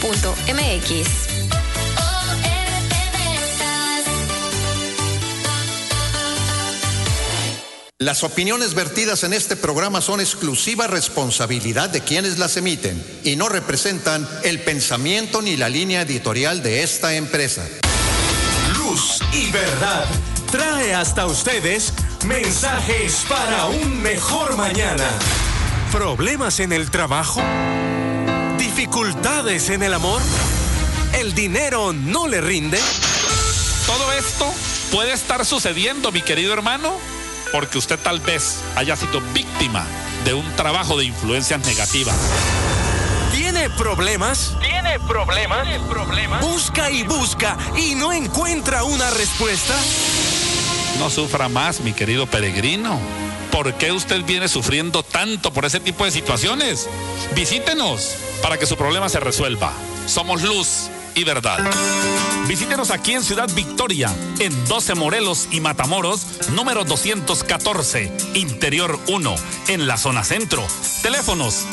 Las opiniones vertidas en este programa son exclusiva responsabilidad de quienes las emiten y no representan el pensamiento ni la línea editorial de esta empresa. Luz y Verdad trae hasta ustedes mensajes para un mejor mañana. ¿Problemas en el trabajo? ¿Dificultades en el amor? ¿El dinero no le rinde? Todo esto puede estar sucediendo, mi querido hermano, porque usted tal vez haya sido víctima de un trabajo de influencias negativas. ¿Tiene problemas? ¿Tiene problemas? Busca y busca y no encuentra una respuesta. No sufra más, mi querido peregrino. ¿Por qué usted viene sufriendo tanto por ese tipo de situaciones? Visítenos para que su problema se resuelva. Somos Luz y Verdad. Visítenos aquí en Ciudad Victoria, en 12 Morelos y Matamoros, número 214, Interior 1, en la zona centro. Teléfonos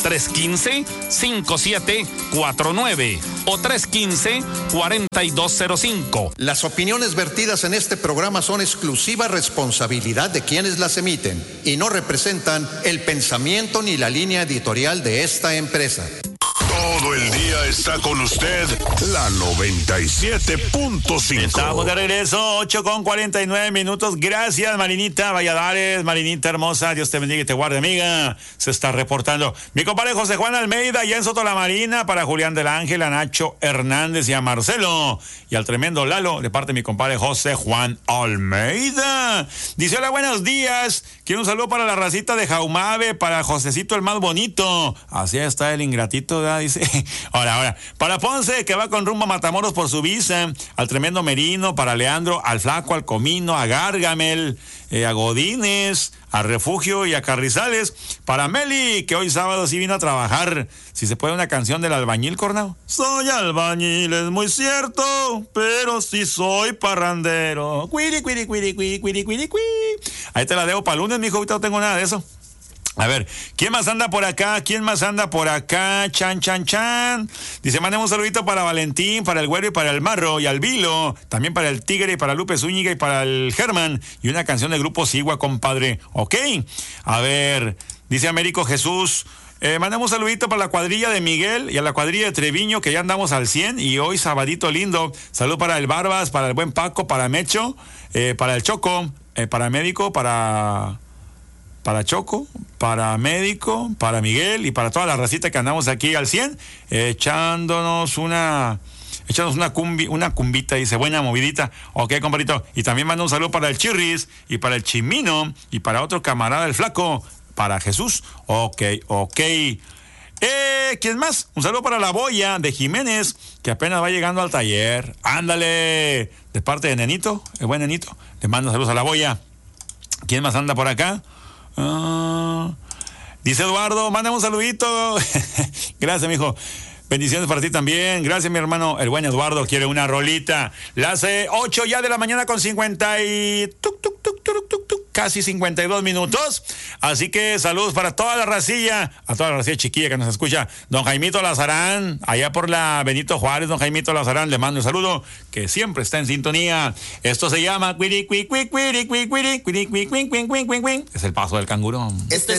315-5749 o 315-4205. Las opiniones vertidas en este programa son exclusiva responsabilidad de quienes las emiten y no representan el pensamiento ni la línea editorial de esta empresa. Todo el día está con usted la 97.5. Estamos de regreso, 8:49. Gracias, Marinita Valladares, Marinita hermosa. Dios te bendiga y te guarde, amiga. Se está reportando mi compadre José Juan Almeida, allá en Soto la Marina, para Julián del Ángel, a Nacho Hernández y a Marcelo. Y al tremendo Lalo, de parte de mi compadre José Juan Almeida. Dice: hola, buenos días. Quiero un saludo para la racita de Jaumave, para Josecito el más bonito. Así está el ingratito, ¿verdad? Dice. Ahora, para Ponce, que va con rumbo a Matamoros por su visa, al tremendo Merino, para Leandro, al Flaco, al Comino, a Gargamel, a Godínez, a Refugio y a Carrizales, para Meli, que hoy sábado sí vino a trabajar. Si se puede una canción del albañil, Cornao. Soy albañil, es muy cierto, pero sí soy parrandero. Cuiri, cuiri, cuiri, cuiri, cuiri, cuiri, cuiri. Ahí te la debo para lunes, mijo, ahorita no tengo nada de eso. A ver, ¿quién más anda por acá? Chan, chan, chan. Dice: mandemos un saludito para Valentín, para el Güero y para el Marro y al Vilo. También para el Tigre y para Lupe Zúñiga y para el Germán. Y una canción del grupo Sigua, compadre. ¿Ok? A ver, dice Américo Jesús: mandamos un saludito para la cuadrilla de Miguel y a la cuadrilla de Treviño, que ya andamos al 100. Y hoy sabadito lindo. Salud para el Barbas, para el buen Paco, para Mecho, para el Choco, para Médico, para Choco, para Médico, para Miguel y para toda la racita que andamos aquí al 100, echándonos una cumbita, dice, buena movidita. Ok, compadrito. Y también manda un saludo para el Chirris y para el Chimino y para otro camarada, el Flaco, para Jesús. Ok. ¿Quién más? Un saludo para la Boya de Jiménez, que apenas va llegando al taller. Ándale, de parte de Nenito, el buen Nenito. Le mando saludos a la Boya. ¿Quién más anda por acá? Dice Eduardo: mándame un saludito. Gracias, mijo. Bendiciones para ti también. Gracias, mi hermano. El buen Eduardo quiere una rolita. Las 8 ya de la mañana con 50 y casi 52 minutos. Así que saludos para toda la racilla, a toda la racilla chiquilla que nos escucha. Don Jaimito Lazarán, allá por la Benito Juárez, don Jaimito Lazarán, le mando un saludo, que siempre está en sintonía. Esto se llama es el paso del canguro. Este